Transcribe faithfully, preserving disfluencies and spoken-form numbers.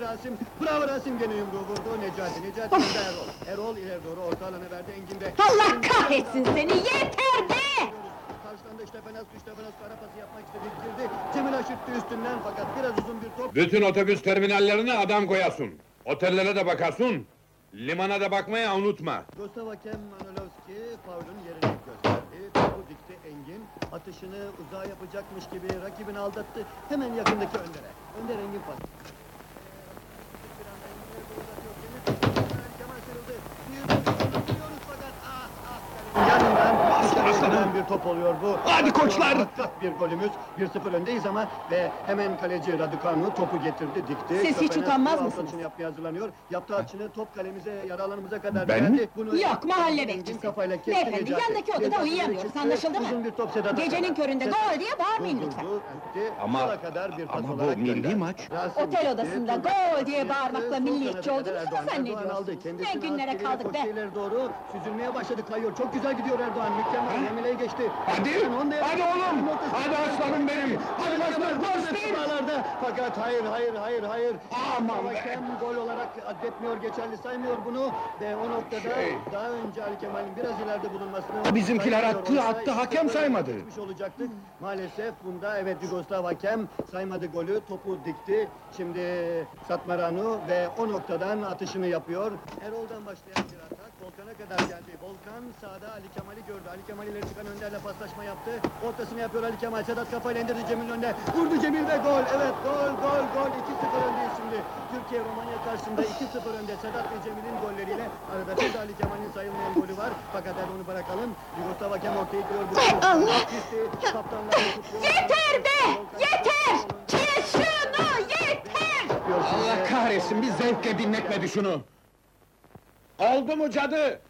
Rasim. Bravo Rasim, gene yumruğu vurdu. Necati, Necati önde Erol. Erol ileri doğru orta alana verdi, Engin de. Allah kahretsin seni, yeter be! Karşılandı Stefanos, Stefanos kara pası yapmak istedi, girdi. Cemil aşırttı üstünden fakat biraz uzun bir top. Bütün otobüs terminallerine adam koyasın. Otellere de bakasın. Limana da bakmaya unutma. Gustav Hakem Manolovski faulün yerini gösterdi. Topu dikti Engin. Atışını uzağa yapacakmış gibi rakibini aldattı. Hemen yakındaki Önder'e. Önder Engin pas. Kemal sıyrıldı. Biliyoruz fakat ah ah. Yanından dışarıdan bir top oluyor bu. Hadi koçlar! Muhakkak bir golümüz. bir sıfır öndeyiz ama ve hemen kaleci Raducanu topu getirdi, dikti. Siz hiç Köpenes utanmaz bu mısınız? atışını yapmaya hazırlanıyor. Yaptığı atışını top kalemize, yarı alanımıza kadar Ben mi? geldi. Bunu Yok, mahalle Engin bekçisi. kafayla kesti Beyefendi, Necati. yandaki odada Necati uyuyamıyoruz, çıktı, anlaşıldı mı? uzun bir top Sedat'a Gecenin kadar. köründe Sedat gol diye bağırmayın durdurdu, lütfen. gitti. Ama- Sola kadar bir pas ama bu olarak milli gönderdi. maç. Rasim Otel gitti, odasında Turgut gol diye gitti, bağırmakla sol milliyetçi kanada olduğunuzu Erdoğan. mu zannediyorsunuz? Erdoğan aldı, Ne kendisini günlere askeriyle kaldık be! koşuya doğru süzülmeye başladı, kayıyor. Çok güzel gidiyor Erdoğan, mükemmel. Yemile'ye geçti. Hadi! Onda Hadi oğlum! Hadi aslanım benim! Hadi başlar, Bastır! Bağlarda. Fakat hayır, hayır, hayır, hayır. Aman be! Hakem gol olarak addetmiyor, geçerli saymıyor bunu ve o noktada Şey. daha önce Ali Kemal'in biraz ileride bulunmasını... Bizimkiler saymıyor attı, olsa attı, hakem iki sıfır saymadı. geçmiş olacaktı. Maalesef bunda evet Yugoslav hakem saymadı golü, topu dikti. Şimdi Satmaranu ve o noktadan atışını yapıyor. Erol'dan başlayan bir atak, Volkan'a kadar geldi. Volkan sağda Ali Kemal'i gördü. Ali Kemal ileri çıkan Önder'le paslaşma yaptı. Ortasını yapıyor Ali Kemal. Sedat kafayla indirdi Cemil önde. Vurdu Cemil ve gol. Evet gol gol gol. iki sıfır öndeyiz şimdi. Türkiye Romanya karşısında iki sıfır önde. Sedat ve Cemil'in golleriyle arada bir de Ali Kemal'in sayılmayan golü var. Fakat hadi onu bırakalım. Yugoslav hakem ortaya gidiyor. Allah! Yeter Yeter be! Yeter! Kes şunu! Yeter! Allah kahretsin, bir zevkle dinletmedi şunu! Oldu mu cadı?